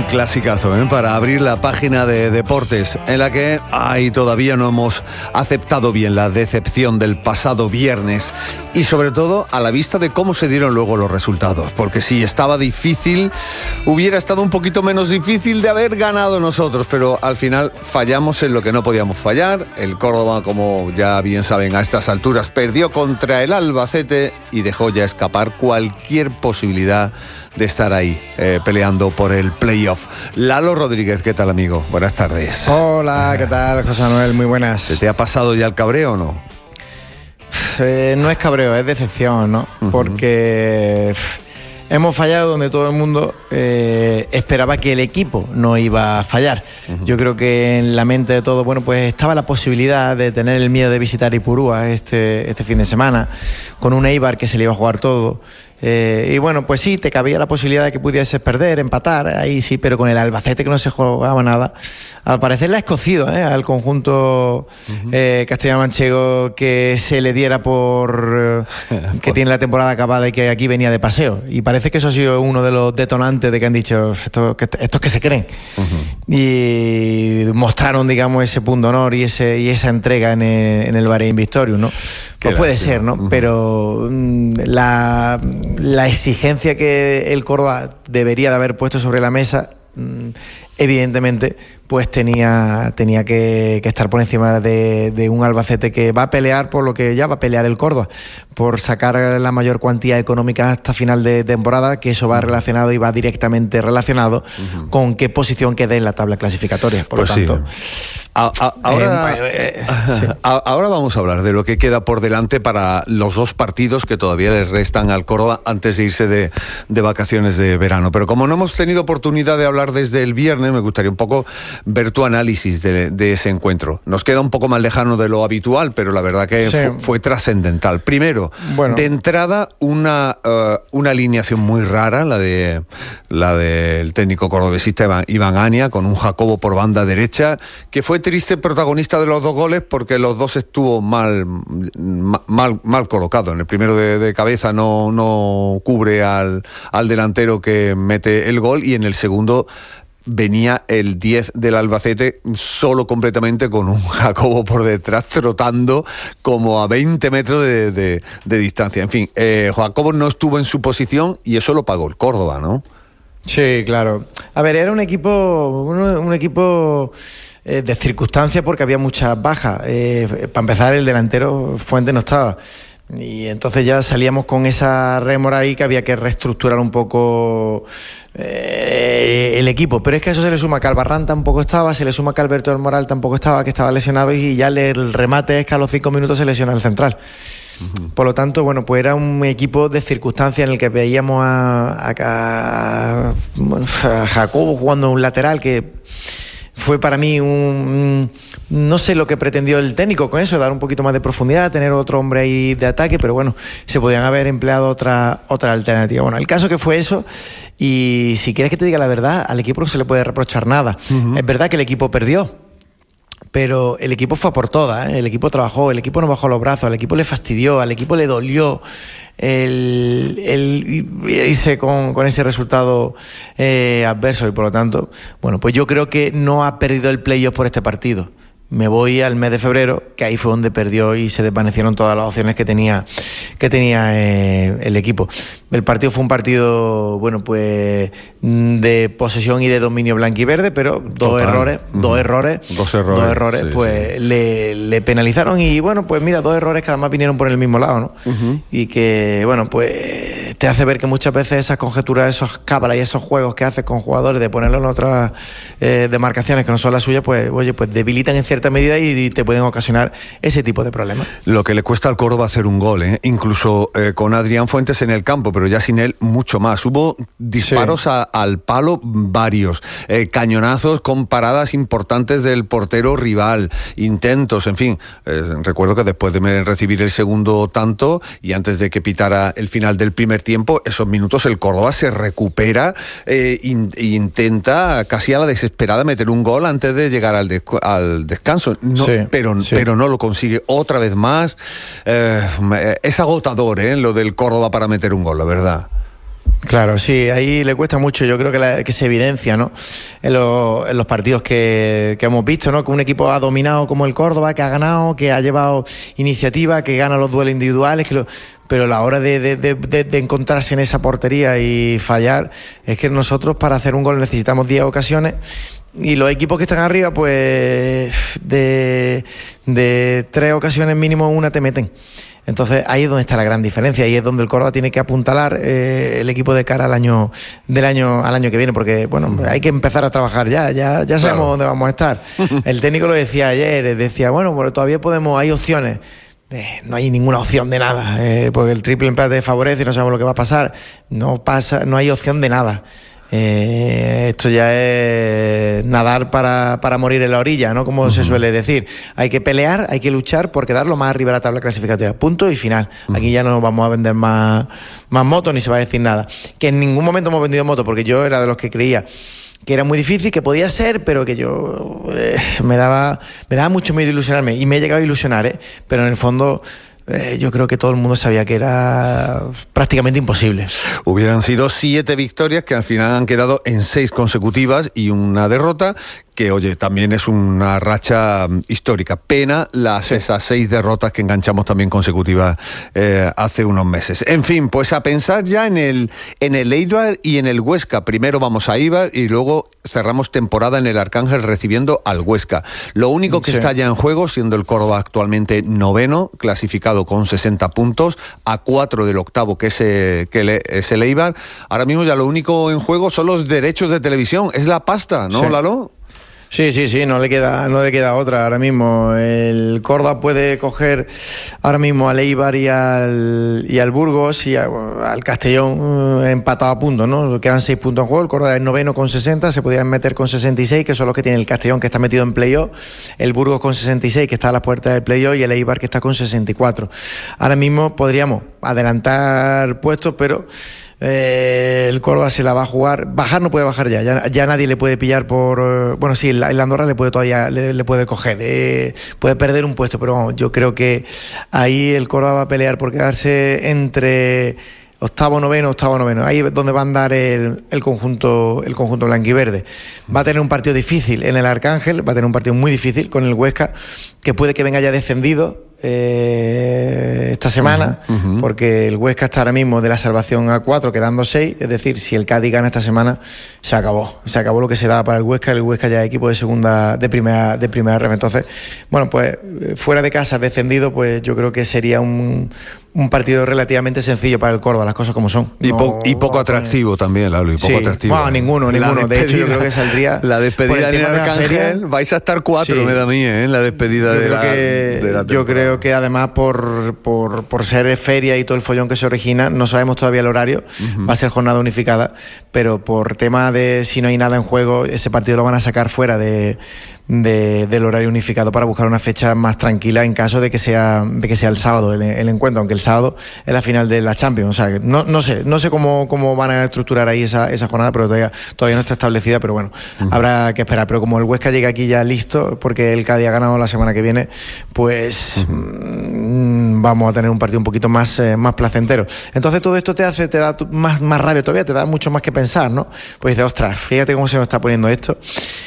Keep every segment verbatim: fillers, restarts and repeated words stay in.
clasicazo, ¿eh? Para abrir la página de deportes, en la que ay, todavía no hemos aceptado bien la decepción del pasado viernes, y sobre todo a la vista de cómo se dieron luego los resultados, porque si estaba difícil, hubiera estado un poquito menos difícil de haber ganado nosotros, pero al final fallamos en lo que no podíamos fallar. El Córdoba, como ya bien saben a estas alturas, perdió contra el Albacete y dejó ya escapar cualquier posibilidad de estar ahí eh, peleando por el playoff. Lalo Rodríguez, ¿qué tal, amigo? Buenas tardes. Hola, ¿qué tal, José Manuel? Muy buenas. ¿Se te ha pasado ya el cabreo o no? Eh, no es cabreo, es decepción, ¿no? Uh-huh. Porque pff, hemos fallado donde todo el mundo eh, esperaba que el equipo no iba a fallar. Uh-huh. Yo creo que en la mente de todo, bueno, pues estaba la posibilidad de tener el miedo de visitar Ipurúa este, este fin de semana, con un Eibar que se le iba a jugar todo. Eh, y bueno, pues sí, te cabía la posibilidad de que pudieses perder, empatar, ahí sí, pero con el Albacete, que no se jugaba nada, al parecer le ha escocido ¿eh? al conjunto uh-huh. eh, castellano-manchego que se le diera por eh, que tiene la temporada acabada y que aquí venía de paseo, y parece que eso ha sido uno de los detonantes de que han dicho estos que, estos que se creen uh-huh. y mostraron, digamos, ese punto honor y, ese, y esa entrega en el, en el Bahrein Victorious, ¿no? Pues puede ser, ¿no? Uh-huh. Pero mmm, la, la exigencia que el Córdoba debería de haber puesto sobre la mesa, mmm, evidentemente, pues tenía, tenía que, que estar por encima de, de un Albacete que va a pelear por lo que ya va a pelear el Córdoba, por sacar la mayor cuantía económica hasta final de temporada, que eso va relacionado y va directamente relacionado uh-huh. con qué posición quede en la tabla clasificatoria. Por pues lo tanto... Sí. A, a, ahora, eh, eh, sí. a, ahora vamos a hablar de lo que queda por delante para los dos partidos que todavía le restan al Córdoba antes de irse de, de vacaciones de verano. Pero como no hemos tenido oportunidad de hablar desde el viernes, me gustaría un poco ver tu análisis de, de ese encuentro. Nos queda un poco más lejano de lo habitual, pero la verdad que sí. fue, fue trascendental. Primero, bueno. de entrada, una, uh, una alineación muy rara, la de la del técnico cordobesista Iván, Iván Ania, con un Jacobo por banda derecha, que fue triste protagonista de los dos goles porque los dos estuvo mal mal, mal colocado. En el primero de, de cabeza no, no cubre al, al delantero que mete el gol, y en el segundo venía el diez del Albacete solo completamente con un Jacobo por detrás trotando como a veinte metros de, de, de distancia. En fin, eh, Jacobo no estuvo en su posición y eso lo pagó el Córdoba, ¿no? Sí, claro. A ver, era un equipo un, un equipo eh, de circunstancias porque había muchas bajas. Eh, para empezar, el delantero Fuente no estaba. Y entonces ya salíamos con esa rémora ahí que había que reestructurar un poco eh, el equipo. Pero es que a eso se le suma que Albarrán tampoco estaba, se le suma que Alberto del Moral tampoco estaba, que estaba lesionado, y ya el remate es que a los cinco minutos se lesiona el central. Uh-huh. Por lo tanto, bueno, pues era un equipo de circunstancias en el que veíamos a, a, a, a Jacobo jugando un lateral que fue para mí un... No sé lo que pretendió el técnico con eso, dar un poquito más de profundidad, tener otro hombre ahí de ataque, pero bueno, se podían haber empleado otra, otra alternativa. Bueno, el caso que fue eso, y si quieres que te diga la verdad, al equipo no se le puede reprochar nada. Uh-huh. Es verdad que el equipo perdió, pero el equipo fue a por todas, ¿eh? El equipo trabajó, el equipo no bajó los brazos, al equipo le fastidió, al equipo le dolió el, el irse con, con ese resultado eh, adverso, y por lo tanto, bueno, pues yo creo que no ha perdido el playoff por este partido. Me voy al mes de febrero, que ahí fue donde perdió y se desvanecieron todas las opciones que tenía que tenía eh, el equipo. El partido fue un partido, bueno, pues de posesión y de dominio blanquiverde, pero dos Total. errores, uh-huh. dos errores, dos errores, dos errores, sí, pues sí. Le, le penalizaron, y bueno, pues mira, dos errores que además vinieron por el mismo lado, ¿no? Uh-huh. Y que, bueno, pues te hace ver que muchas veces esas conjeturas, esos cábalas y esos juegos que haces con jugadores de ponerlos en otras eh, demarcaciones que no son las suyas, pues oye, pues debilitan en cierta medida y te pueden ocasionar ese tipo de problemas. Lo que le cuesta al Córdoba hacer un gol, ¿eh? Incluso eh, con Adrián Fuentes en el campo, pero ya sin él mucho más. Hubo disparos sí. a, al palo varios, eh, cañonazos con paradas importantes del portero rival, intentos, en fin. Eh, recuerdo que después de recibir el segundo tanto y antes de que pitara el final del primer tiempo, esos minutos el Córdoba se recupera e eh, intenta casi a la desesperada meter un gol antes de llegar al, de, al descanso, no, sí, pero, sí. pero no lo consigue otra vez más. Eh, es agotador, ¿eh? Lo del Córdoba para meter un gol, la verdad. Claro, sí, ahí le cuesta mucho, yo creo que, la, que se evidencia, ¿no? En, lo, en los partidos que, que hemos visto, ¿no? Que un equipo ha dominado como el Córdoba, que ha ganado, que ha llevado iniciativa, que gana los duelos individuales, que lo, pero a la hora de, de, de, de, de encontrarse en esa portería y fallar, es que nosotros para hacer un gol necesitamos diez ocasiones. Y los equipos que están arriba, pues de, de tres ocasiones mínimo una te meten. Entonces ahí es donde está la gran diferencia, ahí es donde el Córdoba tiene que apuntalar eh, el equipo de cara al año del año al año que viene, porque bueno, hay que empezar a trabajar ya, ya, ya sabemos claro. dónde vamos a estar. El técnico lo decía ayer, decía, bueno, bueno todavía podemos, hay opciones. Eh, no hay ninguna opción de nada, eh, porque el triple empate favorece y no sabemos lo que va a pasar. No pasa, no hay opción de nada. Eh, esto ya es nadar para, para morir en la orilla, ¿no? Como uh-huh. se suele decir. Hay que pelear, hay que luchar por quedar lo más arriba de la tabla clasificatoria. Punto y final. Uh-huh. Aquí ya no vamos a vender más, más motos ni se va a decir nada. Que en ningún momento hemos vendido motos, porque yo era de los que creía que era muy difícil, que podía ser, pero que yo eh, me daba me daba mucho miedo ilusionarme, y me he llegado a ilusionar, ¿eh? Pero en el fondo Eh, yo creo que todo el mundo sabía que era prácticamente imposible. Hubieran sido siete victorias que al final han quedado en seis consecutivas y una derrota que, oye, también es una racha histórica. Pena las sí. esas seis derrotas que enganchamos también consecutivas eh, hace unos meses. En fin, pues a pensar ya en el en el Eibar y en el Huesca. Primero vamos a Eibar y luego cerramos temporada en el Arcángel recibiendo al Huesca. Lo único que sí. está ya en juego, siendo el Córdoba actualmente noveno, clasificado con sesenta puntos, a cuatro del octavo, que es, eh, que le, es el Eibar. Ahora mismo ya lo único en juego son los derechos de televisión. Es la pasta, ¿no, sí. Lalo? Sí, sí, sí, no le queda, no le queda otra ahora mismo. El Córdoba puede coger ahora mismo al Eibar y al, y al Burgos y a, al Castellón eh, empatado a puntos, ¿no? Quedan seis puntos en juego. El Córdoba es noveno con sesenta, se podrían meter con sesenta y seis, que son los que tiene el Castellón, que está metido en playoff, el Burgos con sesenta y seis, que está a las puertas del playoff, y el Eibar, que está con sesenta y cuatro. Ahora mismo podríamos adelantar puestos, pero Eh, el Córdoba se la va a jugar. Bajar no puede bajar ya, ya, ya nadie le puede pillar por eh, bueno, sí, el, el Andorra le puede todavía le, le puede coger, eh, puede perder un puesto, pero vamos, yo creo que ahí el Córdoba va a pelear por quedarse entre octavo, noveno, octavo, noveno. Ahí es donde va a andar el, el conjunto el conjunto blanquiverde. Va a tener un partido difícil en el Arcángel, va a tener un partido muy difícil con el Huesca, que puede que venga ya descendido Eh, esta semana, uh-huh, uh-huh. porque el Huesca está ahora mismo de la salvación a cuatro, quedando seis, es decir, si el Cádiz gana esta semana, se acabó, se acabó lo que se daba para el Huesca. El Huesca ya es equipo de segunda, de primera, de primera ref. Entonces, bueno, pues fuera de casa, descendido, pues yo creo que sería un un partido relativamente sencillo para el Córdoba, las cosas como son. Y, no, po- y poco atractivo no, también, Lalo, y poco sí. atractivo. No, ninguno, ninguno. De hecho, yo creo que saldría... La despedida en el Arcángel, vais a estar cuatro, sí. me da a mí, ¿eh? La despedida yo de, la, que, de la Yo creo que además, por, por, por ser feria y todo el follón que se origina, no sabemos todavía el horario, uh-huh. va a ser jornada unificada, pero por tema de si no hay nada en juego, ese partido lo van a sacar fuera de... De, del horario unificado para buscar una fecha más tranquila en caso de que sea de que sea el sábado el, el encuentro, aunque el sábado es la final de la Champions. O sea, no, no sé no sé cómo, cómo van a estructurar ahí esa, esa jornada, pero todavía, todavía no está establecida, pero bueno, uh-huh. habrá que esperar. Pero como el Huesca llega aquí ya listo, porque el Cádiz ha ganado la semana que viene, pues uh-huh. mmm, vamos a tener un partido un poquito más, eh, más placentero. Entonces todo esto te hace, te da más, más rabia todavía, te da mucho más que pensar, ¿no? Pues dices, ostras, fíjate cómo se nos está poniendo esto.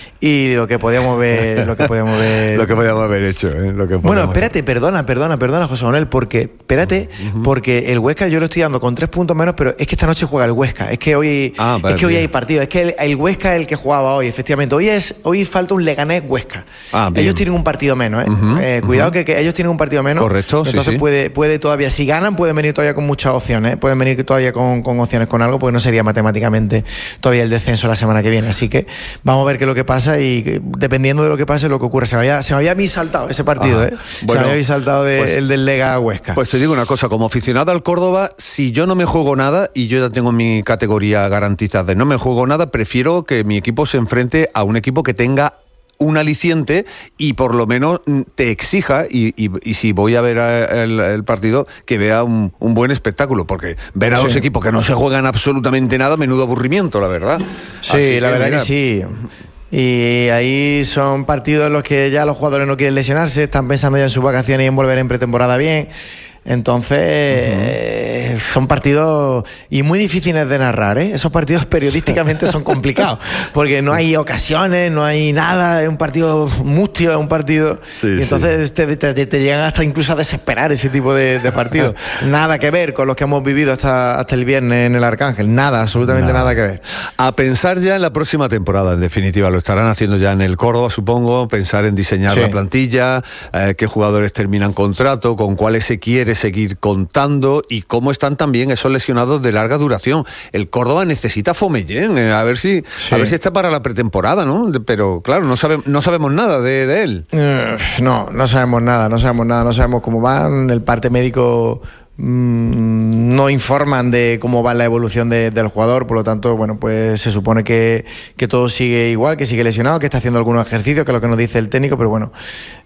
Y lo que podíamos ver, lo que podíamos ver, lo que podíamos haber hecho, ¿eh? Lo que bueno, espérate, perdona, perdona, perdona, José Manuel, porque espérate, uh-huh. porque el Huesca yo lo estoy dando con tres puntos menos, pero es que esta noche juega el Huesca, es que hoy, ah, es que hoy hay partido, es que el, el Huesca es el que jugaba hoy, efectivamente, hoy es, hoy falta un Leganés Huesca, ah, ellos tienen un partido menos, ¿eh? Uh-huh, eh cuidado uh-huh. que, que ellos tienen un partido menos, correcto, entonces sí, sí. puede, puede todavía, si ganan, pueden venir todavía con muchas opciones, ¿eh? Pueden venir todavía con, con opciones con algo, porque no sería matemáticamente todavía el descenso la semana que viene, así que vamos a ver qué es lo que pasa y de dependiendo de lo que pase, lo que ocurre. Se me había, se me había a mí saltado ese partido, Ajá. ¿eh? Bueno, se me había saltado de, pues, el del Lega Huesca. Pues te digo una cosa, como aficionado al Córdoba, si yo no me juego nada, y yo ya tengo mi categoría garantizada de no me juego nada, prefiero que mi equipo se enfrente a un equipo que tenga un aliciente y por lo menos te exija y, y, y si voy a ver el, el partido, que vea un, un buen espectáculo, porque ver a sí. dos equipos que no se juegan absolutamente nada, menudo aburrimiento, la verdad. Sí, Así la que, verdad mira, que sí. Y ahí son partidos en los que ya los jugadores no quieren lesionarse, están pensando ya en sus vacaciones y en volver en pretemporada bien. Entonces, uh-huh. son partidos y muy difíciles de narrar, ¿eh? Esos partidos periodísticamente son complicados, porque no hay ocasiones, no hay nada, es un partido mustio, es un partido... Sí, y entonces sí. te, te, te llegan hasta incluso a desesperar ese tipo de, de partidos. Nada que ver con los que hemos vivido hasta, hasta el viernes en el Arcángel, nada, absolutamente nada. nada que ver. A pensar ya en la próxima temporada, en definitiva, lo estarán haciendo ya en el Córdoba, supongo, pensar en diseñar sí. la plantilla, eh, qué jugadores terminan contrato, con cuáles se quiere seguir contando y cómo están también esos lesionados de larga duración. El Córdoba necesita Fomellén, eh, a ver si sí. a ver si está para la pretemporada, ¿no? Pero claro, no sabe, no sabemos nada de, de él. Uh, no, no sabemos nada, no sabemos nada, no sabemos cómo van, el parte médico mmm, no informan de cómo va la evolución de, del jugador, por lo tanto, bueno, pues se supone que, que todo sigue igual, que sigue lesionado, que está haciendo algunos ejercicios, que es lo que nos dice el técnico, pero bueno,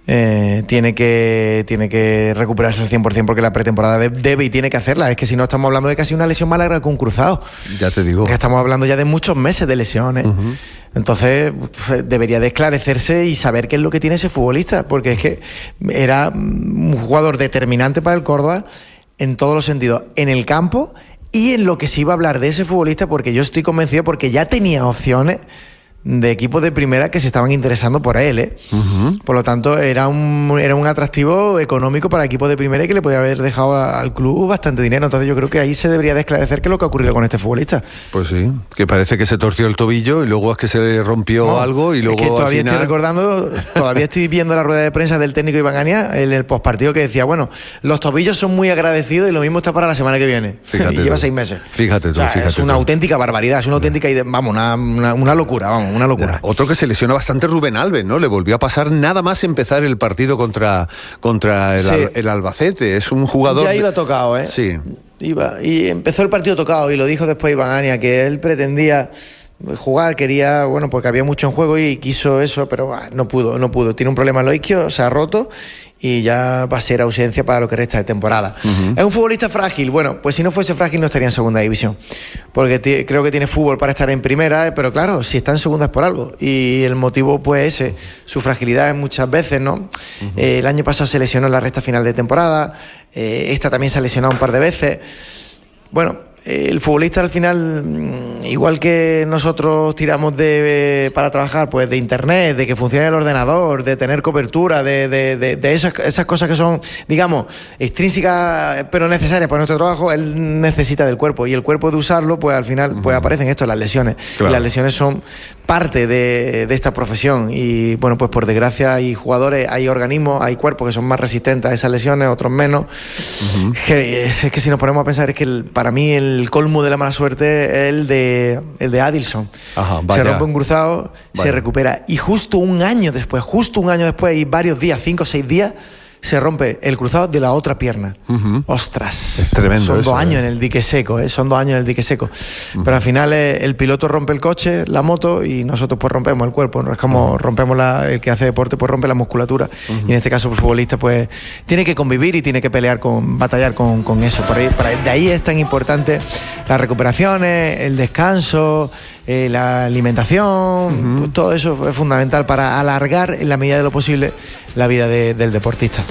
eh, tiene que tiene que recuperarse al cien por ciento porque la pretemporada de, debe y tiene que hacerla, es que si no estamos hablando de casi una lesión más larga que un cruzado. Ya te digo. Que estamos hablando ya de muchos meses de lesiones. Uh-huh. Entonces debería de esclarecerse y saber qué es lo que tiene ese futbolista, porque es que era un jugador determinante para el Córdoba en todos los sentidos, en el campo y en lo que se iba a hablar de ese futbolista, porque yo estoy convencido, porque ya tenía opciones de equipos de primera que se estaban interesando por él, ¿eh? Uh-huh. Por lo tanto, era un, era un atractivo económico para equipos de primera y que le podía haber dejado a, al club bastante dinero. Entonces yo creo que ahí se debería de esclarecer qué es lo que ha ocurrido con este futbolista. Pues sí, que parece que se torció el tobillo y luego es que se le rompió no, algo y luego es que todavía al final... estoy recordando, todavía estoy viendo la rueda de prensa del técnico Iván Ania en el postpartido, que decía, bueno, los tobillos son muy agradecidos y lo mismo está para la semana que viene. Fíjate y lleva tú. seis meses. Fíjate tú, o sea, fíjate es una tú. auténtica barbaridad, es una auténtica, vamos, una, una, una locura, vamos, una locura. Otro que se lesionó bastante, Rubén Alves, ¿no? Le volvió a pasar nada más empezar el partido contra, contra el, sí. al, el Albacete. Es un jugador... Ya iba tocado, ¿eh? Sí. Iba, y empezó el partido tocado y lo dijo después Iván Ania, que él pretendía jugar, quería, bueno, porque había mucho en juego y quiso eso, pero bah, no pudo, no pudo. Tiene un problema en los isquios, se ha roto y ya va a ser ausencia para lo que resta de temporada. Uh-huh. Es un futbolista frágil. Bueno, pues si no fuese frágil no estaría en segunda división, porque t- creo que tiene fútbol para estar en primera, pero claro, si está en segunda es por algo, y el motivo pues ese, su fragilidad es muchas veces, ¿no? Uh-huh. Eh, el año pasado se lesionó en la recta final de temporada, eh, esta también se ha lesionado un par de veces. Bueno, el futbolista al final, igual que nosotros tiramos de para trabajar, pues de internet, de que funcione el ordenador, de tener cobertura, de, de, de, de esas, esas cosas que son, digamos, extrínsecas pero necesarias para nuestro trabajo, él necesita del cuerpo, y el cuerpo de usarlo, pues al final uh-huh. pues aparecen esto, las lesiones. Claro. Y las lesiones son parte de, de esta profesión, y bueno, pues por desgracia hay jugadores, hay organismos, hay cuerpos que son más resistentes a esas lesiones, otros menos. Uh-huh. Que, es, es que si nos ponemos a pensar, es que el, para mí el el colmo de la mala suerte es el de, el de Adilson. Ajá, se rompe un cruzado, vaya. Se recupera, y justo un año después, justo un año después, y varios días, cinco o seis días, se rompe el cruzado de la otra pierna. Uh-huh. Ostras. Es tremendo. Son eso, dos años eh. en el dique seco, ¿eh? Son dos años en el dique seco. Uh-huh. Pero al final eh, el piloto rompe el coche, la moto, y nosotros pues rompemos el cuerpo. ¿No? Es como uh-huh. rompemos la, el que hace deporte, pues rompe la musculatura. Uh-huh. Y en este caso el futbolista pues tiene que convivir y tiene que pelear con, batallar con, con eso. Por ahí, para, de ahí es tan importante las recuperaciones, el descanso, eh, la alimentación, uh-huh. pues todo eso es fundamental para alargar en la medida de lo posible la vida de, del deportista.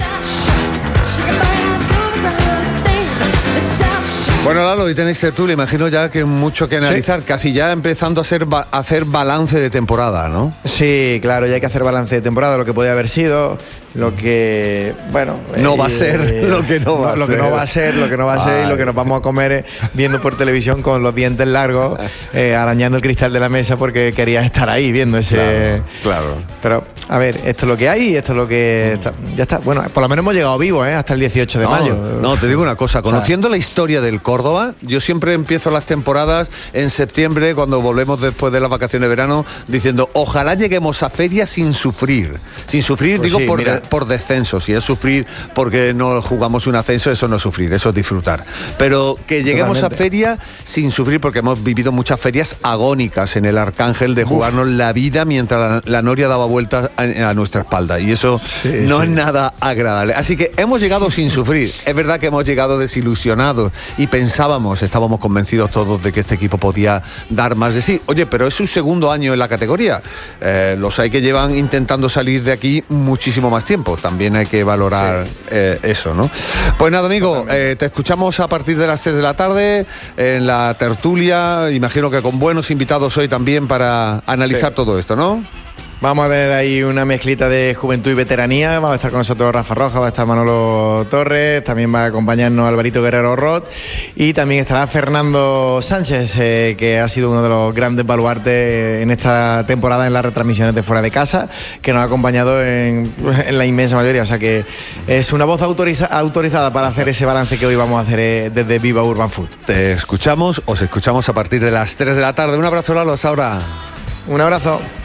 Bueno, Lalo, y tenéis tertulia, imagino ya que mucho que analizar, sí. Casi ya empezando a hacer, ba- a hacer balance de temporada, ¿no? Sí, claro, ya hay que hacer balance de temporada, lo que podía haber sido, lo que, bueno... No eh, va a ser, eh, lo que no va a lo ser. Lo que no va a ser, lo que no va a ser, Ay. Y lo que nos vamos a comer eh, viendo por televisión con los dientes largos, eh, arañando el cristal de la mesa porque querías estar ahí viendo ese... Claro, claro. Pero, a ver, esto es lo que hay y esto es lo que... Está, ya está, bueno, por lo menos hemos llegado vivos, ¿eh? Hasta el dieciocho de no, mayo. No, te digo una cosa, conociendo o sea, la historia del Córdoba, yo siempre empiezo las temporadas en septiembre, cuando volvemos después de las vacaciones de verano, diciendo, ojalá lleguemos a feria sin sufrir. Sin sufrir, pues digo, sí, por, de, por descenso. Si es sufrir porque no jugamos un ascenso, eso no es sufrir, eso es disfrutar. Pero que lleguemos Totalmente. a feria sin sufrir, porque hemos vivido muchas ferias agónicas en el Arcángel de jugarnos Uf. la vida mientras la, la noria daba vueltas a, a nuestra espalda. Y eso sí, no sí. es nada agradable. Así que hemos llegado sin sufrir. Es verdad que hemos llegado desilusionados y pensábamos, estábamos convencidos todos de que este equipo podía dar más de sí. Oye, pero es su segundo año en la categoría. Eh, los hay que llevan intentando salir de aquí muchísimo más tiempo. tiempo. También hay que valorar sí. eh, eso, ¿no? Pues nada, amigo, eh, te escuchamos a partir de las tres de la tarde en la tertulia, imagino que con buenos invitados hoy también para analizar sí. todo esto, ¿no? Vamos a tener ahí una mezclita de juventud y veteranía. Va a estar con nosotros Rafa Roja, va a estar Manolo Torres, también va a acompañarnos Alvarito Guerrero Roth y también estará Fernando Sánchez, eh, que ha sido uno de los grandes baluartes en esta temporada en las retransmisiones de Fuera de Casa, que nos ha acompañado en, en la inmensa mayoría. O sea que es una voz autoriza, autorizada para hacer ese balance que hoy vamos a hacer eh, desde Viva Urban Food. Te escuchamos, os escuchamos a partir de las tres de la tarde. Un abrazo, Lalo, hasta ahora. Un abrazo.